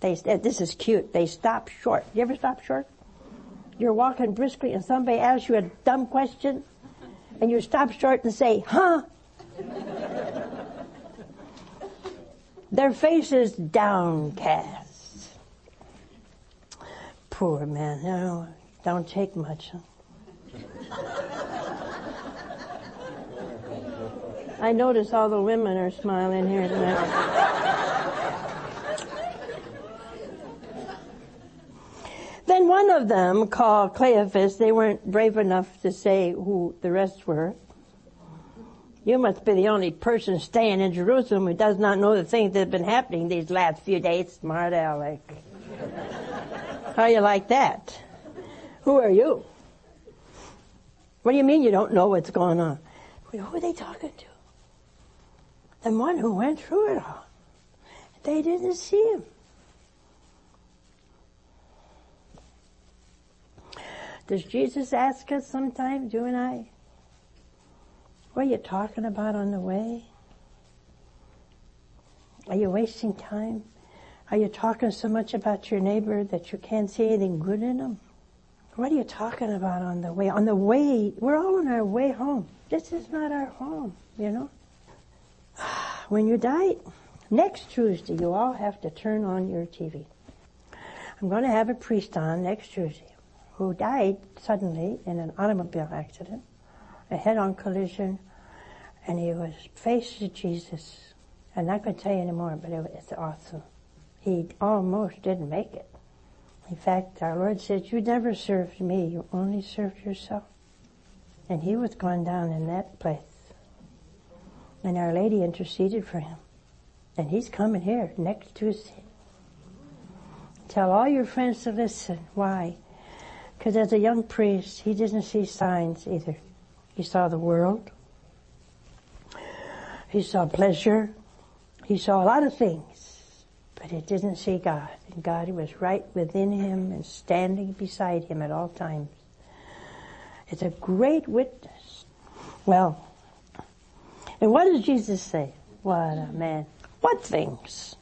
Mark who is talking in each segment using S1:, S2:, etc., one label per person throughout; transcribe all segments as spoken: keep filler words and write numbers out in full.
S1: They said, this is cute. They stop short. You ever stop short? You're walking briskly and somebody asks you a dumb question and you stop short and say, huh? Their faces downcast. Poor man, you know, don't take much. Huh? I notice all the women are smiling here tonight. Then one of them, called Cleophas, they weren't brave enough to say who the rest were. You must be the only person staying in Jerusalem who does not know the things that have been happening these last few days. Smart aleck. How you like that? Who are you? What do you mean you don't know what's going on? Who are they talking to? The one who went through it all. They didn't see him. Does Jesus ask us sometimes, you and I, what are you talking about on the way? Are you wasting time? Are you talking so much about your neighbor that you can't see anything good in him? What are you talking about on the way? On the way, we're all on our way home. This is not our home, you know. When you die, next Tuesday, you all have to turn on your T V. I'm going to have a priest on next Tuesday who died suddenly in an automobile accident, a head-on collision, and he was faced with Jesus. I'm not going to tell you anymore, but it, it's awesome. He almost didn't make it. In fact, our Lord said, you never served me, you only served yourself. And he was gone down in that place. And Our Lady interceded for him. And he's coming here next Tuesday. Tell all your friends to listen. Why? Because as a young priest, he didn't see signs either. He saw the world. He saw pleasure. He saw a lot of things. But he didn't see God. And God was right within him and standing beside him at all times. It's a great witness. Well, and what does Jesus say? What a man. What things?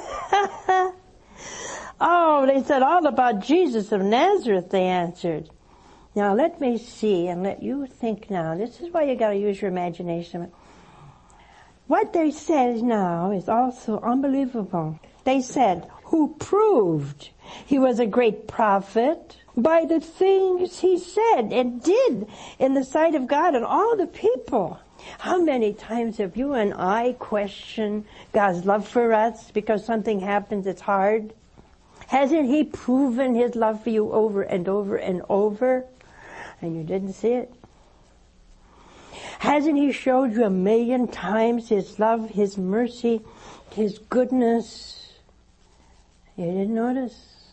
S1: Oh, they said all about Jesus of Nazareth, they answered. Now let me see and let you think now. This is why you gotta use your imagination. What they said now is also unbelievable. They said, who proved he was a great prophet by the things he said and did in the sight of God and all the people. How many times have you and I questioned God's love for us because something happens that's hard? Hasn't he proven his love for you over and over and over? And you didn't see it? Hasn't he showed you a million times his love, his mercy, his goodness? You didn't notice?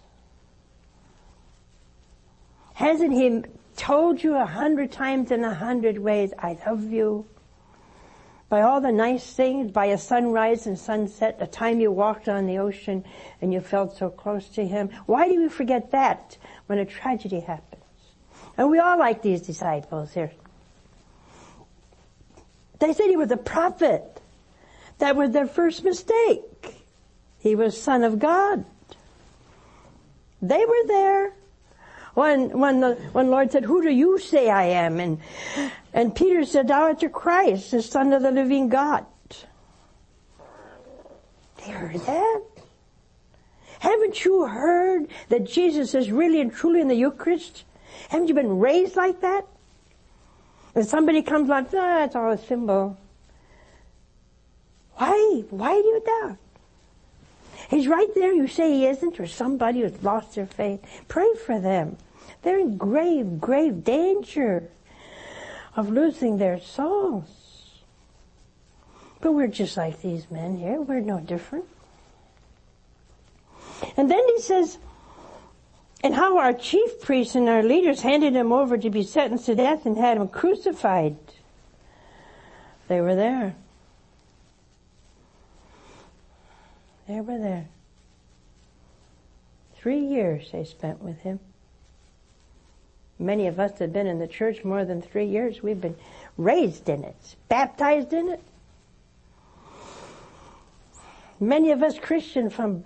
S1: Hasn't he told you a hundred times in a hundred ways, I love you? By all the nice things, by a sunrise and sunset, the time you walked on the ocean and you felt so close to him. Why do you forget that when a tragedy happens? And we all like these disciples here. They said he was a prophet. That was their first mistake. He was Son of God. They were there. When, when the, when Lord said, who do you say I am? And, and Peter said, thou art the Christ, the Son of the living God. They heard that. Haven't you heard that Jesus is really and truly in the Eucharist? Haven't you been raised like that? And somebody comes like, ah, it's all a symbol. Why? Why do you doubt? He's right there. You say he isn't, or somebody who's lost their faith. Pray for them. They're in grave, grave danger of losing their souls. But we're just like these men here. We're no different. And then he says, and how our chief priests and our leaders handed him over to be sentenced to death and had him crucified. They were there. They were there. Three years they spent with him. Many of us have been in the church more than three years. We've been raised in it, baptized in it. Many of us Christian from